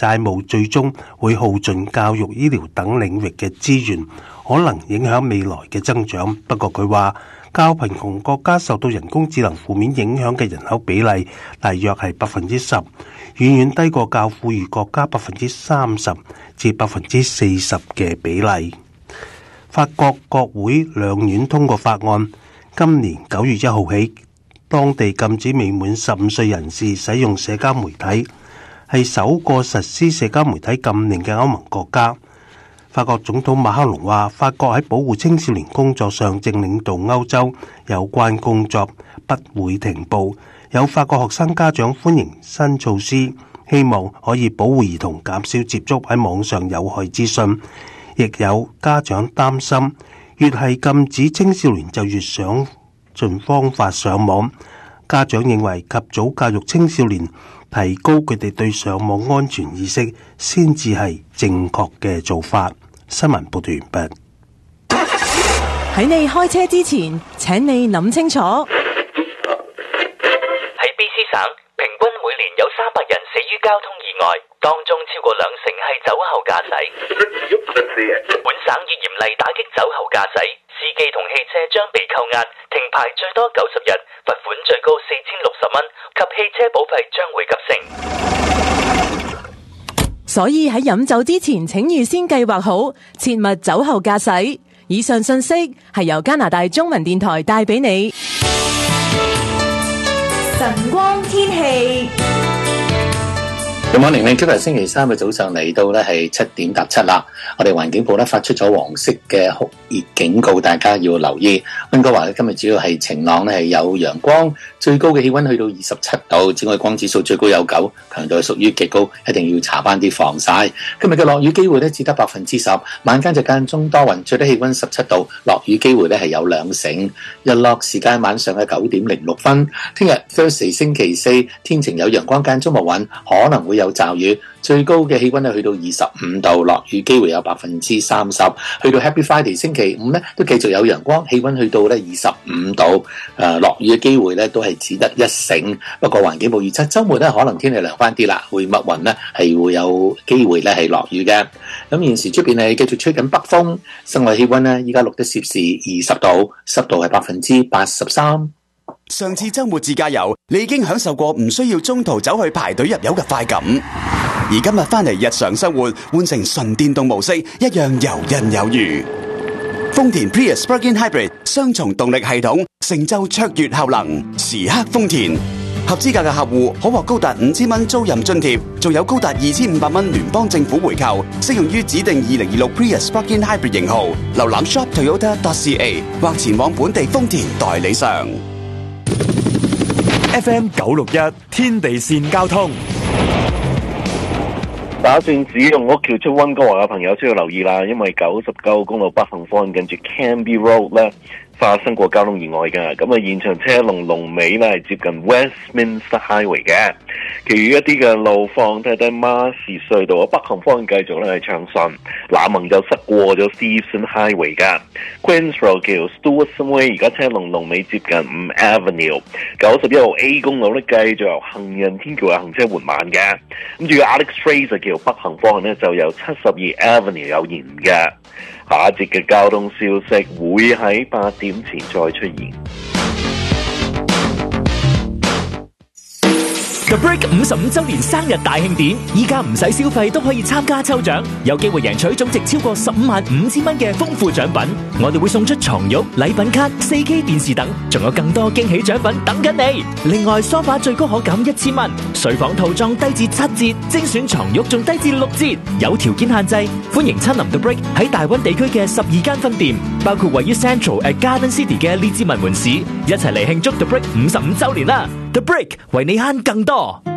債務最終會耗盡教育、醫療等領域嘅資源，可能影響未來嘅增長。不過佢話，較貧窮國家受到人工智能負面影響嘅人口比例大約係10%，遠遠低過較富裕國家30%至40%嘅比例。法國國會兩院通過法案，今年9月1號起，當地禁止未滿15歲人士使用社交媒體，係首個實施社交媒體禁令嘅歐盟國家。法國總統馬克龍話，法國喺保護青少年工作上正領導歐洲，有關工作不會停步。有法國學生家長歡迎新措施，希望可以保護兒童，減少接觸喺網上有害資訊。亦有家長擔心，越係禁止青少年就越想盡方法上網。家長認為及早教育青少年，提高佢哋對上網安全意識，先至係正確嘅做法。新聞報道完畢。 喺你開車之前，請你諗清楚。喺 BC 省，平均每年有300人死於交通意外，當中超過20%係酒後駕駛。本省已嚴厲打擊酒後駕駛，司機同汽車將被扣押，停牌最多90日，罰款最高4060蚊，及汽車保費將會急升。 所以喺飲酒之前，請預先計劃好，切勿酒後駕駛。以上信息係由加拿大中文電台帶俾你。晨光天氣。 Good morning，今日星期三嘅早上嚟到呢係7點搭7啦。我哋環境部呢發出咗黃色嘅酷熱警告，大家要留意。溫哥華今日主要係晴朗，係有陽光，最高嘅氣溫去到27度，紫外光指數最高有9，強度係屬於極高，一定要搽翻啲防曬。今日嘅落雨機會呢只得10%，晚間就間中多雲，最低氣溫17度，落雨機會呢係有2成。日落時間晚上嘅9點06分。聽日 Thursday 星期4，天晴有陽光間中密雲，可能會有驟雨，最高嘅氣溫咧去到25度，落雨機會有30%。去到 Happy Friday 星期5咧，都繼續有陽光，氣溫去到咧25度，落雨嘅機會咧都係只得1成。不過環境部預測週末咧可能天氣涼翻啲啦，會密雲咧係會有機會咧係落雨嘅。咁現時出邊係繼續吹緊北風，室外氣溫咧依家錄得攝氏20度，濕度係83%。 上次週末自駕遊，你已經享受過唔需要中途走去排隊入油嘅快感，而今日返嚟日常生活，換成純電動模式，一樣游刃有餘。豐田 Prius Plug-in Hybrid 雙重動力系統，成就卓越效能，時刻豐田。合資格嘅客戶可獲高達5000蚊租賃津貼，仲有高達2500蚊聯邦政府回扣，適用於指定2026 Prius Plug-in Hybrid 型號。瀏覽 shoptoyota.ca 或前往本地豐田代理商。 FM 961天地線交通， 打算使用屋橋出溫哥華嘅朋友需要留意啦，因為99公路北行方向近住 Canby Road 咧發生過交通意外嘅，咁啊現場車龍尾咧係接近 Westminster Highway 嘅，其餘一啲嘅路況睇睇馬士隧道北行方向繼續咧係暢順，南行就塞過咗 Stephen Highway 嘅 Queens Road 橋 Stewartson Way 而家車龍尾接近5 Avenue， 91號 A 公路咧繼續由行人天橋嘅行車緩慢嘅，咁至於 Alex Fraser 橋北行方向咧就由72 Avenue 有延誤嘅。下一節嘅交通消息會喺8點前再出現。 The Brick 55周年生日大慶典，依家唔使消費都可以參加抽獎，有機會贏取總值超過155000蚊嘅豐富獎品。我哋會送出床褥、禮品卡、4K 電視等，仲有更多驚喜獎品等緊你。另外，梳化最高可減1000蚊，睡房套裝低至7折，精選床褥仲低至6折。有條件限制，歡迎親臨 The Brick 喺大溫地區嘅12間分店，包括位於 Central at Garden City 嘅列治文門市，一齊嚟慶祝 The Brick 55周年啦！The Brick 為你慳更多。